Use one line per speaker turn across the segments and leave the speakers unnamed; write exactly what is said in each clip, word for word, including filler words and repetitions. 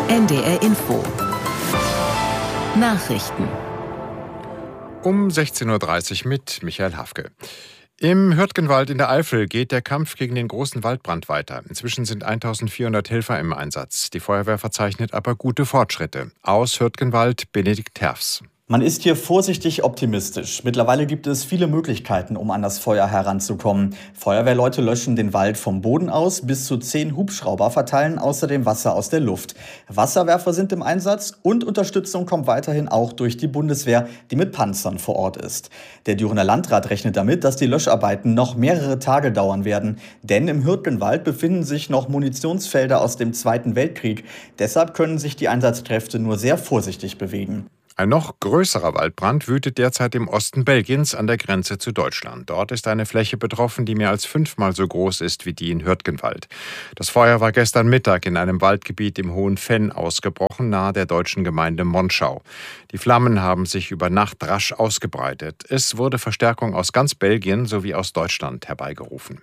N D R Info. Nachrichten.
Um sechzehn Uhr dreißig mit Michael Hafke. Im Hürtgenwald in der Eifel geht der Kampf gegen den großen Waldbrand weiter. Inzwischen sind eintausendvierhundert Helfer im Einsatz. Die Feuerwehr verzeichnet aber gute Fortschritte. Aus Hürtgenwald Benedikt Terfs.
Man ist hier vorsichtig optimistisch. Mittlerweile gibt es viele Möglichkeiten, um an das Feuer heranzukommen. Feuerwehrleute löschen den Wald vom Boden aus, bis zu zehn Hubschrauber verteilen außerdem Wasser aus der Luft. Wasserwerfer sind im Einsatz und Unterstützung kommt weiterhin auch durch die Bundeswehr, die mit Panzern vor Ort ist. Der Dürener Landrat rechnet damit, dass die Löscharbeiten noch mehrere Tage dauern werden. Denn im Hürtgenwald befinden sich noch Munitionsfelder aus dem Zweiten Weltkrieg. Deshalb können sich die Einsatzkräfte nur sehr vorsichtig bewegen.
Ein noch größerer Waldbrand wütet derzeit im Osten Belgiens an der Grenze zu Deutschland. Dort ist eine Fläche betroffen, die mehr als fünfmal so groß ist wie die in Hürtgenwald. Das Feuer war gestern Mittag in einem Waldgebiet im Hohen Venn ausgebrochen, nahe der deutschen Gemeinde Monschau. Die Flammen haben sich über Nacht rasch ausgebreitet. Es wurde Verstärkung aus ganz Belgien sowie aus Deutschland herbeigerufen.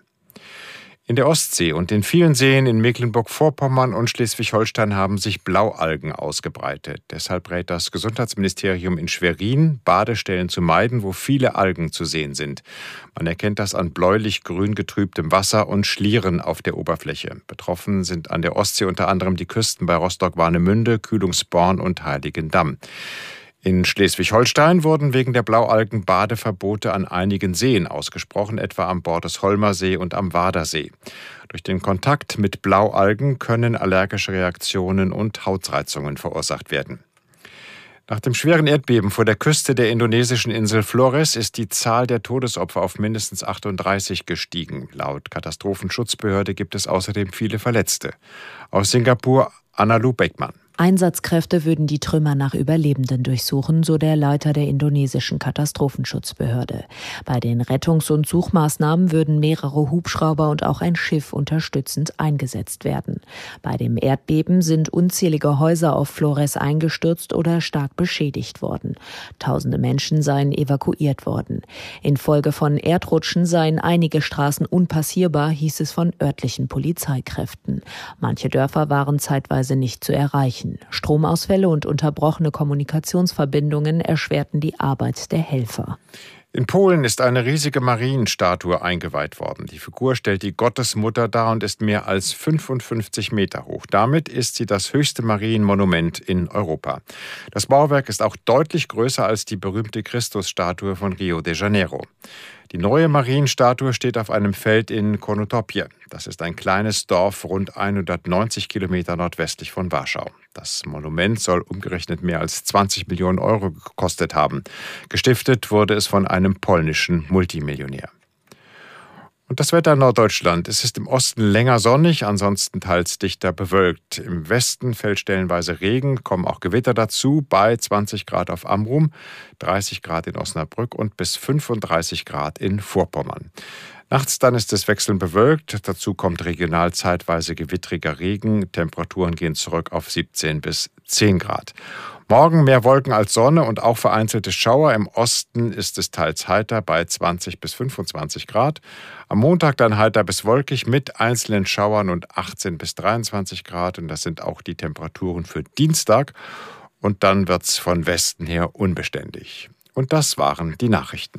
In der Ostsee und in vielen Seen in Mecklenburg-Vorpommern und Schleswig-Holstein haben sich Blaualgen ausgebreitet. Deshalb rät das Gesundheitsministerium in Schwerin, Badestellen zu meiden, wo viele Algen zu sehen sind. Man erkennt das an bläulich-grün getrübtem Wasser und Schlieren auf der Oberfläche. Betroffen sind an der Ostsee unter anderem die Küsten bei Rostock-Warnemünde, Kühlungsborn und Heiligendamm. In Schleswig-Holstein wurden wegen der Blaualgen Badeverbote an einigen Seen ausgesprochen, etwa am Bordesholmer See und am Wadersee. Durch den Kontakt mit Blaualgen können allergische Reaktionen und Hautreizungen verursacht werden. Nach dem schweren Erdbeben vor der Küste der indonesischen Insel Flores ist die Zahl der Todesopfer auf mindestens achtunddreißig gestiegen. Laut Katastrophenschutzbehörde gibt es außerdem viele Verletzte. Aus Singapur Analu Beckmann.
Einsatzkräfte würden die Trümmer nach Überlebenden durchsuchen, so der Leiter der indonesischen Katastrophenschutzbehörde. Bei den Rettungs- und Suchmaßnahmen würden mehrere Hubschrauber und auch ein Schiff unterstützend eingesetzt werden. Bei dem Erdbeben sind unzählige Häuser auf Flores eingestürzt oder stark beschädigt worden. Tausende Menschen seien evakuiert worden. Infolge von Erdrutschen seien einige Straßen unpassierbar, hieß es von örtlichen Polizeikräften. Manche Dörfer waren zeitweise nicht zu erreichen. Stromausfälle und unterbrochene Kommunikationsverbindungen erschwerten die Arbeit der Helfer.
In Polen ist eine riesige Marienstatue eingeweiht worden. Die Figur stellt die Gottesmutter dar und ist mehr als fünfundfünfzig Meter hoch. Damit ist sie das höchste Marienmonument in Europa. Das Bauwerk ist auch deutlich größer als die berühmte Christusstatue von Rio de Janeiro. Die neue Marienstatue steht auf einem Feld in Konotopie. Das ist ein kleines Dorf rund hundertneunzig Kilometer nordwestlich von Warschau. Das Monument soll umgerechnet mehr als zwanzig Millionen Euro gekostet haben. Gestiftet wurde es von einem polnischen Multimillionär. Und das Wetter in Norddeutschland. Es ist im Osten länger sonnig, ansonsten teils dichter bewölkt. Im Westen fällt stellenweise Regen, kommen auch Gewitter dazu, bei zwanzig Grad auf Amrum, dreißig Grad in Osnabrück und bis fünfunddreißig Grad in Vorpommern. Nachts dann ist es wechselnd bewölkt, dazu kommt regional zeitweise gewittriger Regen, Temperaturen gehen zurück auf siebzehn bis zehn Grad. Morgen mehr Wolken als Sonne und auch vereinzelte Schauer. Im Osten ist es teils heiter bei zwanzig bis fünfundzwanzig Grad. Am Montag dann heiter bis wolkig mit einzelnen Schauern und achtzehn bis dreiundzwanzig Grad. Und das sind auch die Temperaturen für Dienstag. Und dann wird's von Westen her unbeständig. Und das waren die Nachrichten.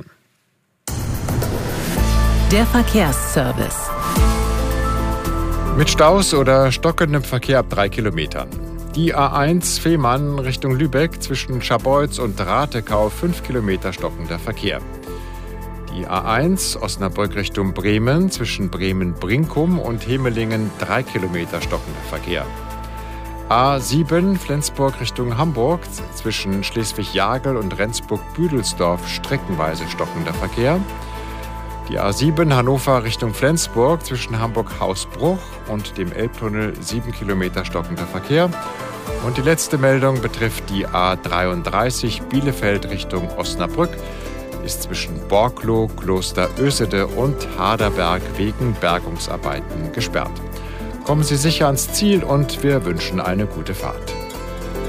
Der Verkehrsservice.
Mit Staus oder stockendem Verkehr ab drei Kilometern. Die A eins Fehmarn Richtung Lübeck zwischen Scharbeutz und Ratekau fünf Kilometer stockender Verkehr. Die A eins Osnabrück Richtung Bremen zwischen Bremen-Brinkum und Hemelingen drei Kilometer stockender Verkehr. A sieben Flensburg Richtung Hamburg zwischen Schleswig-Jagel und Rendsburg-Büdelsdorf streckenweise stockender Verkehr. Die A sieben Hannover Richtung Flensburg zwischen Hamburg-Hausbruch und dem Elbtunnel sieben Kilometer stockender Verkehr. Und die letzte Meldung betrifft die A dreiunddreißig Bielefeld Richtung Osnabrück. Ist zwischen Borkloh, Kloster Ösede und Haderberg wegen Bergungsarbeiten gesperrt. Kommen Sie sicher ans Ziel und wir wünschen eine gute Fahrt.